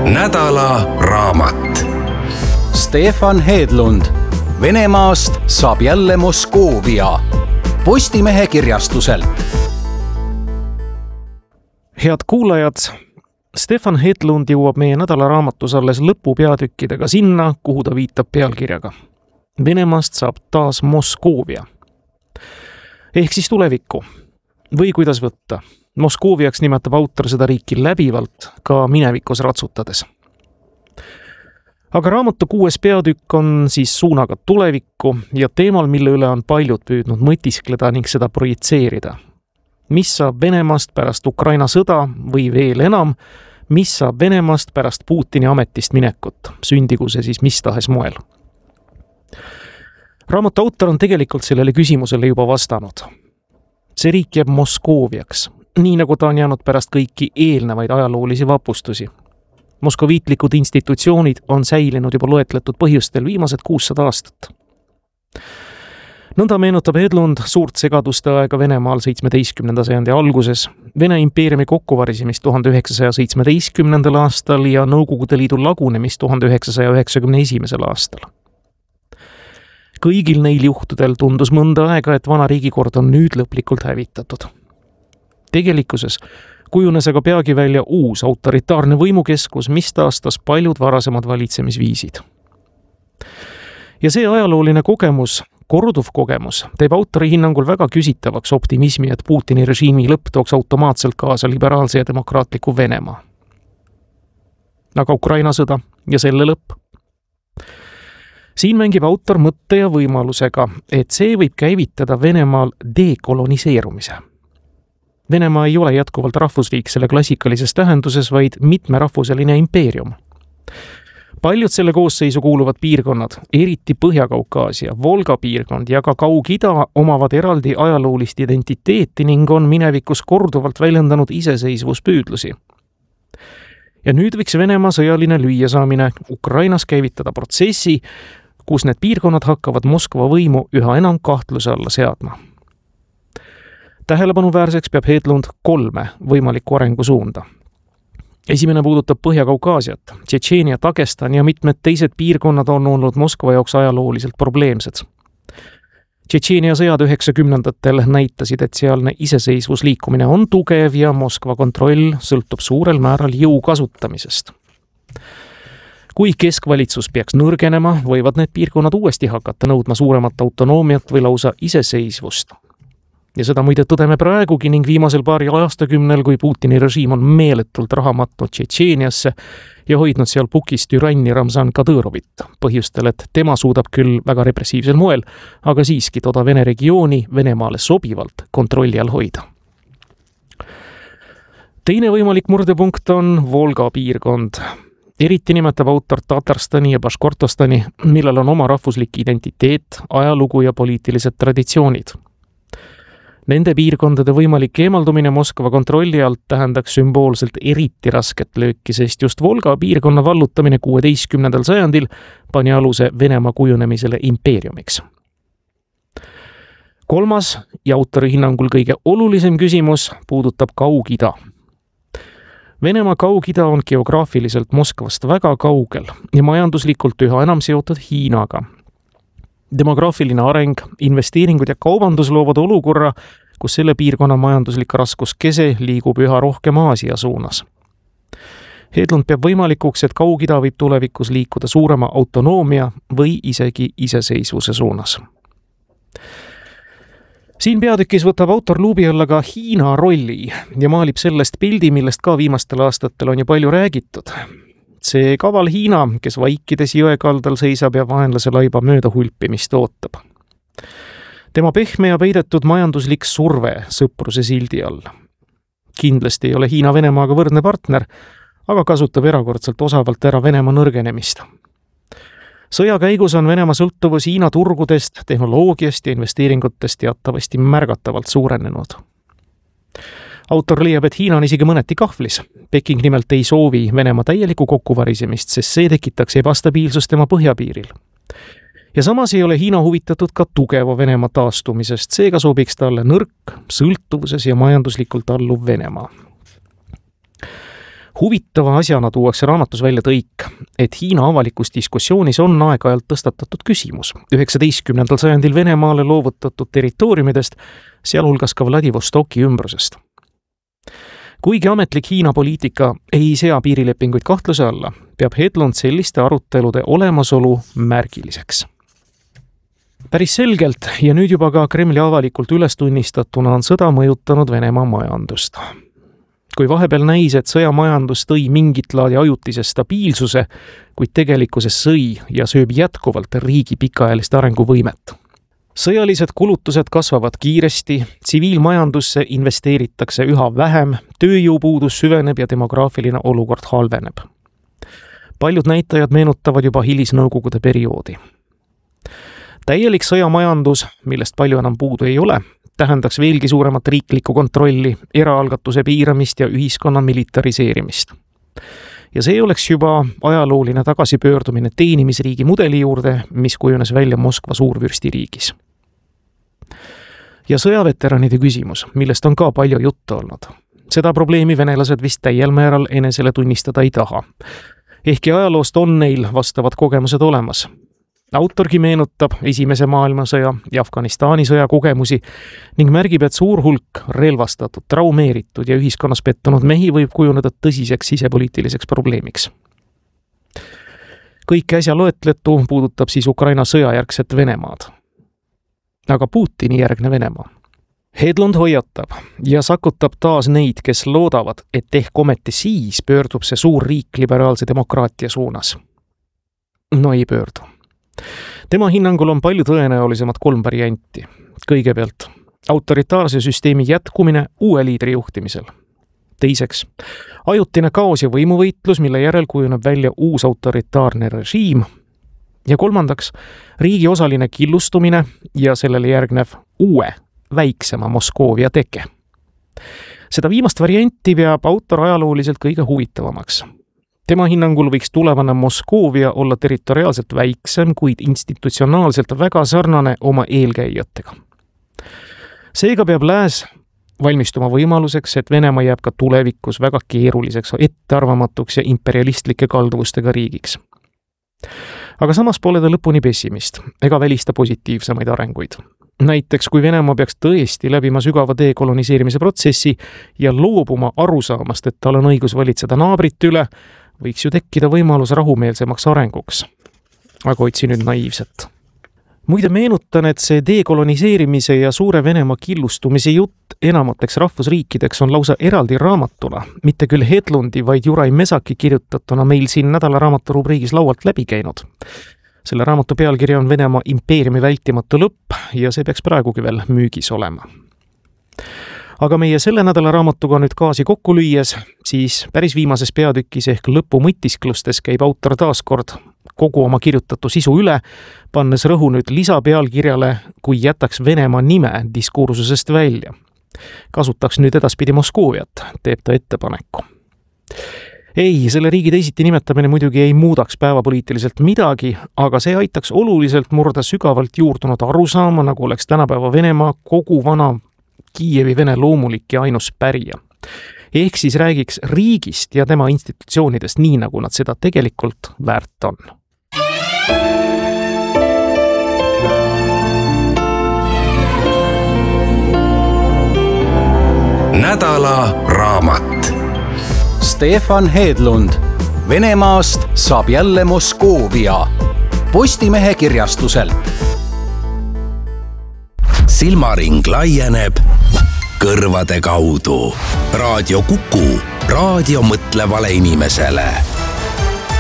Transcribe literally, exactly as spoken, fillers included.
nädala raamat. Stefan Hedlund. Venemaast saab jälle Moskoovia. Postimehe kirjastuselt. Head kuulajad, Stefan Hedlund jõuab meie nädala raamatus alles lõpupeatükkidega sinna, kuhu ta viitab pealkirjaga. Venemaast saab taas Moskoovia. Ehk siis tulevikku. Või kuidas võtta. Moskooviaks nimetab autor seda riiki läbivalt, ka minevikus ratsutades. Aga raamatu kuues peatükk on siis suunaga tulevikku ja teemal, mille üle on paljud püüdnud mõtiskleda ning seda projitseerida. Mis saab Venemaast pärast Ukraina sõda või veel enam, mis saab Venemaast pärast Putini ametist minekut, sündigu see siis mis tahes moel. Raamatu autor on tegelikult sellele küsimusele juba vastanud. See riik jääb Moskooviaks, nii nagu ta on jäänud pärast kõiki eelnevaid ajaloolisi vapustusi. Moskoviitlikud institutsioonid on säilinud juba loetletud põhjustel viimased kuussada aastat. Nõnda meenutab Hedlund suurt segaduste aega Venemaal seitsmeteistkümnenda sajandi alguses, Vene impeeriumi kokkuvarisemist tuhande üheksasaja seitsmeteistkümnendal aastal ja Nõukogude Liidu lagunemist tuhande üheksasaja üheksakümne esimesel aastal. Kõigil neil juhtudel tundus mõnda aega, et vana riigikord on nüüd lõplikult hävitatud. Tegelikkuses kujunes aga peagi välja uus autoritaarne võimukeskus, mis taastas paljud varasemad valitsemisviisid. Ja see ajalooline kogemus, korduv kogemus, teeb autori hinnangul väga küsitavaks optimismi, et Putini režiimi lõpp tooks automaatselt kaasa liberaalse ja demokraatliku Venemaa. Aga Ukraina sõda ja selle lõpp? Siin mängib autor mõtte ja võimalusega, et see võib käivitada Venemaal dekoloniseerumise. Venemaa ei ole jätkuvalt rahvusriik selle klassikalises tähenduses, vaid mitmerahvuseline impeerium. Paljud selle koosseisu kuuluvad piirkonnad, eriti Põhja-Kaukaasia, Volga piirkond ja ka Kaug-Ida omavad eraldi ajaloolist identiteeti ning on minevikus korduvalt väljendanud iseseisvuspüüdlusi. Ja nüüd võiks Venemaa sõjaline lüüasaamine Ukrainas käivitada protsessi, kus need piirkonnad hakkavad Moskva võimu üha enam kahtluse alla seadma. Tähelepanu-väärseks peab Hedlund kolme võimalikku arengusuunda. Esimene puudutab Põhja-Kaukaasiat, Tšetšeenia, Dagestan ja mitmed teised piirkonnad on olnud Moskva jaoks ajalooliselt probleemsed. Tšetšeenia sõjad üheksakümnendatel näitasid, et sealne iseseisvusliikumine on tugev ja Moskva kontroll sõltub suurel määral jõu kasutamisest. Kui keskvalitsus peaks nõrgenema, võivad need piirkonnad uuesti hakata nõudma suuremat autonoomiat või lausa iseseisvust. Ja seda muide tõdeme praegugi ning viimasel paari aastakümnel, kui Putini režiim on meeletult raha matnud Tšetšeeniasse ja hoidnud seal pukis türanni Ramzan Kadyrovit, põhjustel, et tema suudab küll väga repressiivsel moel, aga siiski toda Vene regiooni Venemaale sobivalt kontrolli all hoida. Teine võimalik murdepunkt on Volga piirkond. Eriti nimetab autor Tatarstani ja Baškortostani, millel on oma rahvuslik identiteet, ajalugu ja poliitilised traditsioonid. Nende piirkondade võimalik eemaldumine Moskva kontrolli alt tähendaks sümboolselt eriti rasket lööki, sest just Volga piirkonna vallutamine kuueteistkümnendal sajandil pani aluse Venemaa kujunemisele impeeriumiks. Kolmas ja autori hinnangul kõige olulisem küsimus puudutab Kaug-Ida. Venemaa Kaug-Ida on geograafiliselt Moskvast väga kaugel ja majanduslikult üha enam seotud Hiinaga. Demograafiline areng, investeeringud ja kaubandus loovad olukorra, kus selle piirkonna majanduslik raskuskese liigub üha rohkem Aasia suunas. Hedlund peab võimalikuks, et Kaug-Ida võib tulevikus liikuda suurema autonoomia või isegi iseseisvuse suunas. Siin peatükis võtab autor luubi alla ka Hiina rolli ja maalib sellest pildi, millest ka viimastel aastatel on ju palju räägitud. See kaval Hiina, kes vaikides jõekaldal seisab ja vaenlase laiba mööda hulpimist ootab. Tema pehme ja peidetud majanduslik surve sõpruse sildi all. Kindlasti ei ole Hiina Venemaaga võrdne partner, aga kasutab erakordselt osavalt ära Venemaa nõrgenemist. Sõja käigus on Venemaa sõltuvus Hiina turgudest, tehnoloogiast ja investeeringutest teatavasti märgatavalt suurenenud. Autor leiab, et Hiina on isegi mõneti kahvlis. Peking nimelt ei soovi Venemaa täielikku kokkuvarisemist, sest see tekitaks ebastabiilsust tema põhjapiiril. Ja samas ei ole Hiina huvitatud ka tugeva Venemaa taastumisest, seega sobiks talle nõrk, sõltuvuses ja majanduslikult alluv Venemaa. Huvitava asjana tuuakse raamatus välja tõik, et Hiina avalikus diskussioonis on aeg-ajalt tõstatatud küsimus üheksateistkümnendal sajandil Venemaale loovutatud territooriumidest, sealhulgas ka Vladivostoki ümbrusest. Kuigi ametlik Hiina poliitika ei sea piirilepinguid kahtluse alla, peab Hedlund selliste arutelude olemasolu märgiliseks. Päris selgelt ja nüüd juba ka Kremli avalikult üles tunnistatuna on sõda mõjutanud Venemaa majandust. Kui vahepeal näis, et sõjamajandus tõi mingit laadi ajutise stabiilsuse, kuid tegelikkuses sõi ja sööb jätkuvalt riigi pikaajalist arenguvõimet. Sõjalised kulutused kasvavad kiiresti, tsiviilmajandusse investeeritakse üha vähem, tööjõupuudus süveneb ja demograafiline olukord halveneb. Paljud näitajad meenutavad juba hilisnõukogude perioodi. Täielik sõjamajandus, millest palju enam puudu ei ole, tähendaks veelgi suuremat riiklikku kontrolli, eraalgatuse piiramist ja ühiskonna militariseerimist. Ja see oleks juba ajalooline tagasipöördumine teenimisriigi mudeli juurde, mis kujunes välja Moskva suurvürstiriigis. Ja sõjaveteranide küsimus, millest on ka palju juttu olnud. Seda probleemi venelased vist täiel määral enesele tunnistada ei taha. Ehkki ajaloost on neil vastavad kogemused olemas. Autorgi meenutab esimese maailmasõja ja Afganistani sõja kogemusi ning märgib, et suur hulk relvastatud, traumeeritud ja ühiskonnas pettunud mehi võib kujuneda tõsiseks sisepoliitiliseks probleemiks. Kõik äsja loetletu puudutab siis Ukraina sõjajärgset Venemaad. Aga Putini järgne Venemaa. Hedlund hoiatab ja sakutab taas neid, kes loodavad, et ehk ometi siis pöördub see suur riik liberaalse demokraatia suunas. No ei pöördu. Tema hinnangul on palju tõenäolisemad kolm varianti. Kõigepealt, autoritaarse süsteemi jätkumine uue liidri juhtimisel. Teiseks, ajutine kaos ja võimuvõitlus, mille järel kujuneb välja uus autoritaarne režiim. Ja kolmandaks, riigi osaline killustumine ja sellele järgnev uue, väiksema Moskoovia teke. Seda viimast varianti peab autor ajalooliselt kõige huvitavamaks. Tema hinnangul võiks tulevane Moskoovia olla territoriaalselt väiksem, kuid institutsionaalselt väga sarnane oma eelkäijatega. Seega peab lääs valmistuma võimaluseks, et Venemaa jääb ka tulevikus väga keeruliseks, ettearvamatuks ja imperialistlike kalduvustega riigiks. Aga samas pole ta lõpuni pessimist ega välista positiivsemaid arenguid. Näiteks, kui Venemaa peaks tõesti läbima sügava dekoloniseerimise protsessi ja loobuma arusaamast, et tal on õigus valitseda naabrit üle, võiks ju tekkida võimalus rahumeelsemaks arenguks. Aga otsi nüüd naiivset. Muide meenutan, et see dekoloniseerimise ja suure Venemaa killustumise jutt enamateks rahvusriikideks on lausa eraldi raamatuna, mitte küll Hedlundi, vaid Juraj Mesaki kirjutatuna meil siin nädala raamatu rubriigis laualt läbi käinud. Selle raamatu pealkiri on Venemaa impeeriumi vältimatu lõpp ja see peaks praegugi veel müügis olema. Aga meie selle nädala raamatuga nüüd gaasi kokku lüües, siis päris viimases peatükis ehk lõpu mõtisklustes käib autor taaskord kogu oma kirjutatu sisu üle, pannes rõhu nüüd lisapealkirjale, kui jätaks Venemaa nime diskursusest välja. Kasutaks nüüd edaspidi Moskooviat, teeb ta ettepaneku. Ei, selle riigi teisiti nimetamine muidugi ei muudaks päevapoliitiliselt midagi, aga see aitaks oluliselt murda sügavalt juurdunud arusaama, nagu oleks tänapäeva Venemaa kogu vana Kiievi Vene loomulik ja ainus pärija. Ehk siis räägiks riigist ja tema institutsioonidest nii, nagu nad seda tegelikult väärt on. Nädala raamat. Stefan Hedlund. Venemaast saab jälle Moskoovia. Postimehe kirjastuselt. Silmaring laieneb kõrvade kaudu. Raadio Kuku, raadio mõtlevale inimesele.